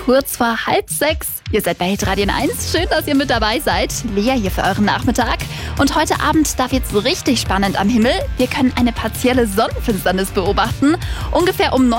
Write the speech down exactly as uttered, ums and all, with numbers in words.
kurz vor halb sechs. Ihr seid bei Hitradio eins. Schön, dass ihr mit dabei seid. Lea hier für euren Nachmittag. Und heute Abend darf jetzt richtig spannend am Himmel. Wir können eine partielle Sonnenfinsternis beobachten. Ungefähr um